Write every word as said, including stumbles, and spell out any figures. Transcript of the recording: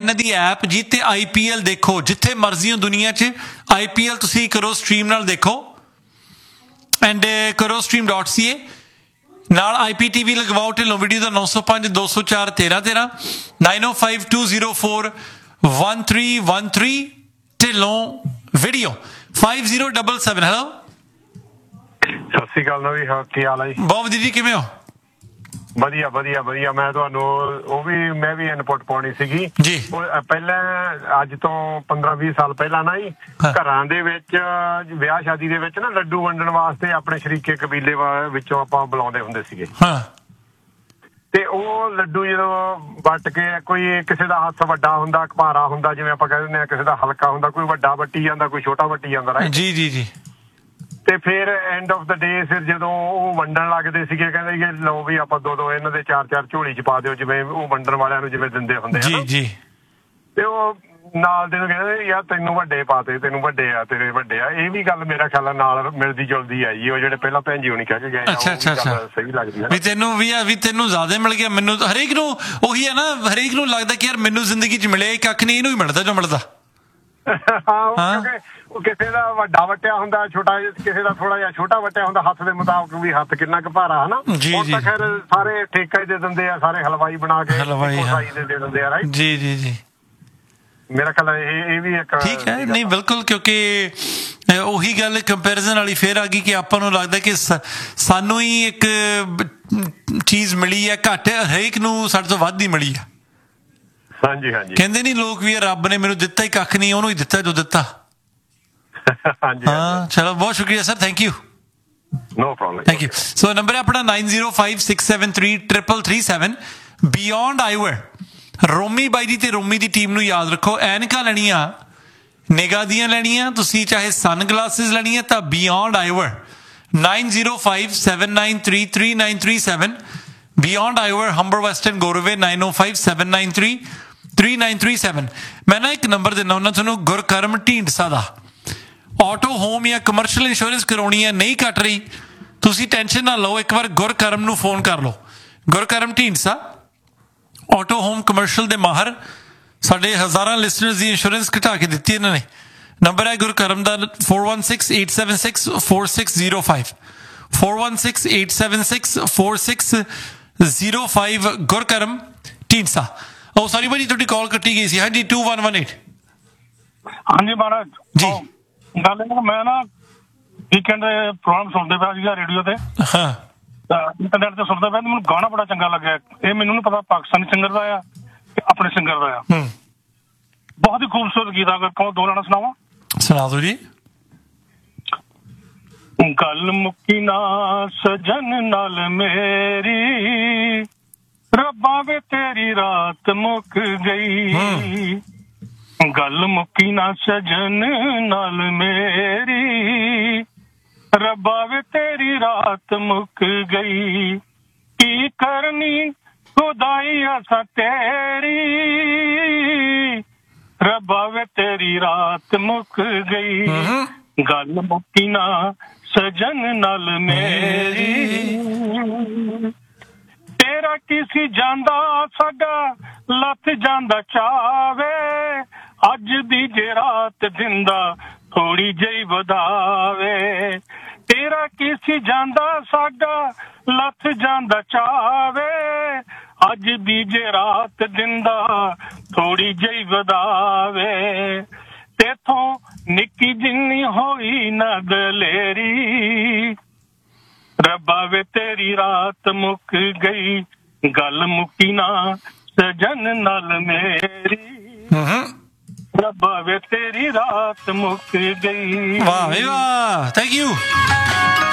ਇਹਨਾਂ ਦੀ ਐਪ ਜਿੱਤੇ ਆਈ P L ਦੇਖੋ, ਜਿੱਥੇ ਮਰਜ਼ੀ ਹੋ ਦੁਨੀਆ 'ਚ ਆਈ ਪੀ ਐਲ ਤੁਸੀਂ ਕਰੋ ਸਟ੍ਰੀਮ ਨਾਲ ਦੇਖੋ, ਐਂਡ ਕਰੋ ਸਟ੍ਰੀਮ ਡਾਟ ਸੀ ਏ ਨਾਲ ਆਈ P T V ਲਗਵਾਓ। Dhillon video ਦਾ ਨੌ ਸੌ ਪੰਜ ਦੋ ਸੌ ਚਾਰ ਤੇਰਾਂ ਤੇਰਾਂ ਨਾਈਨ ਓ five two zero four one three one three Dhillon video five zero double seven. Hello, ਸਤਿ ਸ਼੍ਰੀ ਅਕਾਲ ਨਵੀ, ਕੀ ਹਾਲ ਹੈ ਜੀ? ਬਹੁਤ ਵਧੀਆ ਜੀ, ਕਿਵੇਂ ਹੋ? ਵਧੀਆ ਵਧੀਆ ਵਧੀਆ। ਮੈਂ ਤੁਹਾਨੂੰ ਉਹ ਵੀ ਮੈਂ ਵੀ ਇਨਪੁਟ ਪਾਉਣੀ ਸੀਗੀ ਜੀ। ਪਹਿਲਾਂ ਅੱਜ ਤੋਂ ਪੰਦਰਾਂ ਵੀਹ ਸਾਲ ਪਹਿਲਾਂ ਨਾ ਜੀ ਘਰਾਂ ਦੇ ਵਿੱਚ ਵਿਆਹ ਸ਼ਾਦੀ ਦੇ ਵਿੱਚ ਨਾ ਲੱਡੂ ਵੰਡਣ ਵਾਸਤੇ ਆਪਣੇ ਸ਼ਰੀਕੇ ਕਬੀਲੇ ਵਿੱਚੋਂ ਆਪਾਂ ਬੁਲਾਉਂਦੇ ਹੁੰਦੇ ਸੀਗੇ। ਹਾਂ, ਤੇ ਉਹ ਲੱਡੂ ਜਦੋਂ ਵੱਟ ਕੇ ਕੋਈ ਕਿਸੇ ਦਾ ਹੱਥ ਵੱਡਾ ਹੁੰਦਾ, ਭਾਰਾ ਹੁੰਦਾ, ਜਿਵੇਂ ਆਪਾਂ ਕਹਿ ਦਿੰਦੇ ਹਾਂ, ਕਿਸੇ ਦਾ ਹਲਕਾ ਹੁੰਦਾ, ਕੋਈ ਵੱਡਾ ਵੱਟੀ ਜਾਂਦਾ, ਕੋਈ ਛੋਟਾ ਵੱਟੀ ਜਾਂਦਾ, ਰਾਈਟ? ਜੀ ਜੀ ਜੀ। ਤੇ ਫਿਰ ਐਂਡ ਆਫ ਦਾ ਡੇ ਫਿਰ ਜਦੋਂ ਉਹ ਵੰਡਣ ਲੱਗਦੇ ਸੀਗੇ, ਕਹਿੰਦੇ ਕਿ ਲਓ ਵੀ ਆਪਾਂ ਦੋ ਦੋ ਇਹਨਾਂ ਦੇ ਚਾਰ ਚਾਰ ਝੋਲੀ ਚ ਪਾ ਦਿਓ, ਜਿਵੇਂ ਉਹ ਵੰਡਣ ਵਾਲਿਆਂ ਨੂੰ ਜਿਵੇਂ ਦਿੰਦੇ ਹੁੰਦੇ ਆ। ਜੀ ਜੀ। ਤੇ ਉਹ ਨਾਲ ਦੇ ਨੂੰ ਕਹਿੰਦੇ ਯਾਰ ਤੈਨੂੰ ਵੱਡੇ ਪਾਤੇ, ਤੈਨੂੰ ਵੱਡੇ ਆ, ਤੇਰੇ ਵੱਡੇ ਆ। ਇਹ ਵੀ ਗੱਲ ਮੇਰਾ ਖਿਆਲ ਨਾਲ ਮਿਲਦੀ ਜੁਲਦੀ ਆਈ, ਉਹ ਜਿਹੜੇ ਪਹਿਲਾਂ ਭੈਣ ਜੀ ਹੋਣੀ ਕਹਿ ਕੇ ਗਏ। ਅੱਛਾ ਅੱਛਾ ਅੱਛਾ, ਸਹੀ ਲੱਗਦੀ ਵੀ ਤੈਨੂੰ ਵੀ ਆ ਵੀ ਤੈਨੂੰ ਜ਼ਿਆਦਾ ਮਿਲ ਗਿਆ, ਮੈਨੂੰ ਹਰੇਕ ਨੂੰ ਉਹੀ ਹੈ ਨਾ, ਹਰੇਕ ਨੂੰ ਲੱਗਦਾ ਕਿ ਯਾਰ ਮੈਨੂੰ ਜ਼ਿੰਦਗੀ ਚ ਮਿਲਿਆ ਕੱਖ ਨਹੀਂ, ਇਹਨੂੰ ਹੀ ਮਿਲਦਾ ਜੋ ਮਿਲਦਾ। ਹਾਂ, ਉਹ ਕਿਸੇ ਦਾ ਵੱਡਾ ਵੱਟਿਆ ਹੁੰਦਾ, ਛੋਟਾ ਕਿਸੇ ਦਾ ਥੋੜਾ ਜਿਹਾ ਛੋਟਾ ਵੱਟਿਆ ਹੁੰਦਾ, ਹੱਥ ਦੇ ਮੁਤਾਬਕ ਵੀ ਹੱਥ ਕਿੰਨਾ ਕੁ ਭਾਰਾ, ਹਨਾ? ਹੁਣ ਤਾਂ ਖੈਰ ਸਾਰੇ ਠੇਕਾ ਹੀ ਦੇ ਦਿੰਦੇ ਆ, ਸਾਰੇ ਹਲਵਾਈ ਬਣਾ ਕੇ ਹਲਵਾਈ ਦੇ ਦਿੰਦੇ ਆ, ਰਾਈਟ? ਜੀ ਜੀ ਜੀ। ਮੇਰਾ ਖਿਆਲ ਇਹ ਇਹ ਵੀ ਇੱਕ ਠੀਕ ਹੈ। ਨਹੀਂ ਬਿਲਕੁਲ, ਕਿਉਂਕਿ ਉਹੀ ਗੱਲ ਕੰਪੈਰੀਜ਼ਨ ਵਾਲੀ ਫੇਰ ਆ ਗਈ ਕਿ ਆਪਾਂ ਨੂੰ ਲੱਗਦਾ ਕਿ ਸਾਨੂੰ ਹੀ ਇੱਕ ਚੀਜ਼ ਮਿਲੀ ਹੈ ਘੱਟ, ਹਰੇਕ ਨੂੰ ਸਾਡੇ ਤੋਂ ਵੱਧ ਹੀ ਮਿਲੀ ਹੈ। ਹਾਂਜੀ ਹਾਂਜੀ। ਕਹਿੰਦੇ ਨਹੀਂ ਲੋਕ ਵੀ ਰੱਬ ਨੇ ਮੈਨੂੰ ਦਿੱਤਾ ਹੀ ਕੱਖ ਨਹੀਂ, ਉਹਨੂੰ ਹੀ ਦਿੱਤਾ ਜੋ ਦਿੱਤਾ। ਹਾਂ, ਚਲੋ ਬਹੁਤ ਸ਼ੁਕਰੀਆ sir, thank you. No problem, thank you. So number ਹੈ ਆਪਣਾ nine zero five six seven three triple three seven. Beyond ਆਈਵਰ ਰੋਮੀ ਬਾਈ ਦੀ ਤੇ ਰੋਮੀ ਦੀ ਟੀਮ ਨੂੰ ਯਾਦ ਰੱਖੋ, ਐਨਕਾਂ ਲੈਣੀਆਂ ਨਿਗਾਹ ਦੀਆਂ ਲੈਣੀਆਂ ਤੁਸੀਂ, ਚਾਹੇ ਸਨ ਗਲਾਸਿਸ ਲੈਣੀਆਂ ਤਾਂ beyond ਆਈਵਰ nine zero five seven nine three three nine three seven. Beyond ਆਈਵਰ Humber western ਗੋਰਵੇ nine ਓ five seven nine three three nine three seven. ਮੈਂ ਨਾ ਇੱਕ ਨੰਬਰ ਦਿੰਦਾ ਹੁੰਦਾ ਤੁਹਾਨੂੰ, ਗੁਰਕਰਮ ਢੀਂਡਸਾ ਦਾ। ਆਟੋ ਹੋਮ ਜਾਂ ਕਮਰਸ਼ੀਅਲ ਇੰਸ਼ੋਰੈਂਸ ਕਰਾਉਣੀ ਹੈ, ਨਹੀਂ ਕੱਟ ਰਹੀ, ਤੁਸੀਂ ਟੈਨਸ਼ਨ ਨਾ ਲਓ, ਇੱਕ ਵਾਰ ਗੁਰਕਰਮ ਨੂੰ ਫੋਨ ਕਰ ਲਓ। ਗੁਰਕਰਮ ਢੀਂਡਸਾ ਆਟੋ ਹੋਮ ਕਮਰਸ਼ੀਅਲ ਦੇ ਮਾਹਰ, ਸਾਡੇ ਹਜ਼ਾਰਾਂ ਲਿਸਨਰਸ ਦੀ ਇੰਸ਼ੋਰੈਂਸ ਘਟਾ ਕੇ ਦਿੱਤੀ ਇਹਨਾਂ ਨੇ। ਨੰਬਰ ਹੈ ਗੁਰਕਰਮ ਦਾ four one six eight seven six four six zero five four one six eight seven six four six zero five. ਗੁਰਕਰਮ Dhindsa. ਉਹ ਸਾਰੀ ਭਾਜੀ ਤੁਹਾਡੀ ਕਾਲ ਕੱਟੀ ਗਈ ਸੀ। ਹਾਂਜੀ, ਟੂ ਵਨ ਵਨ ਏਟ। ਹਾਂਜੀ ਮਹਾਰਾਜ ਜੀ। ਗੱਲ ਮੈਂ ਨਾ ਵੀਕਐਂਡ ਪ੍ਰੋਗਰਾਮ ਸੁਣਦੇ ਪਿਆ ਸੀਗਾ ਰੇਡੀਓ ਤੇ, ਹਾਂ, ਇੰਟਰਨੈਟ ਤੇ ਸੁਣਦਾ ਪਿਆ, ਮੈਨੂੰ ਗਾਣਾ ਬੜਾ ਚੰਗਾ ਲੱਗਿਆ। ਇਹ ਮੈਨੂੰ ਨੀ ਪਤਾ ਪਾਕਿਸਤਾਨੀ ਸਿੰਗਰ ਦਾ ਆ ਕਿ ਆਪਣੇ ਸਿੰਗਰ ਦਾ ਆ। ਬਹੁਤ ਹੀ ਖੂਬਸੂਰਤ ਗੀਤ ਆ, ਅਗਰ ਕਹੋ ਦੋ ਲਾਣਾ ਸੁਣਾਵਾਂ? ਸੁਣਾ ਦਿਓ ਜੀ। ਗੱਲ ਮੁੱਕੀ ਨਾ ਸਜਨ ਨਾਲ ਮੇਰੀ, ਰੱਬਾ ਵੇ ਤੇਰੀ ਰਾਤ ਮੁੱਕ ਗਈ। ਗੱਲ ਮੁੱਕੀ ਨਾ ਸਜਨ ਨਾਲ ਮੇਰੀ, ਰੱਬਾ ਵੇ ਤੇਰੀ ਰਾਤ ਮੁੱਕ ਗਈ। ਕੀ ਕਰਨੀ ਖੁਦਾਈ ਅਸਾਂ ਤੇਰੀ, ਰੱਬਾ ਵੇ ਤੇਰੀ ਰਾਤ ਮੁੱਕ ਗਈ। ਗੱਲ ਮੁੱਕੀ ਨਾ ਸਜਨ ਨਾਲ ਮੇਰੀ, ਤੇਰਾ ਕਿਸੀ ਜਾਂਦਾ ਸਾਡਾ ਲੱਥ ਜਾਂਦਾ ਚਾਵੇ। ਅੱਜ ਦੀ ਜੇ ਰਾਤ ਦਿੰਦਾ ਥੋੜੀ ਜਿਹੀ ਵਧਾਵੇ। ਤੇਰਾ ਕਿਸੀ ਜਾਂਦਾ ਸਾਡਾ ਲੱਥ ਜਾਂਦਾ ਚਾਵੇ। ਅੱਜ ਦੀ ਜੇ ਰਾਤ ਦਿੰਦਾ ਥੋੜੀ ਜਿਹੀ ਵਧਾਵੇ। ਤੇਥੋਂ ਨਿੱਕੀ ਜਿੰਨੀ ਹੋਈ ਨਾ ਦਲੇਰੀ, ਰੱਬਾ ਵੇ ਤੇਰੀ ਰਾਤ ਮੁੱਕ ਗਈ। ਗੱਲ ਮੁੱਕੀ ਨਾ ਸਜਨ ਨਾਲ ਮੇਰੀ, ਰੱਬਾ ਵੇ ਤੇਰੀ ਰਾਤ ਮੁੱਕ ਗਈ। ਵਾਹ ਵਾਹ, ਥੈਂਕ ਯੂ।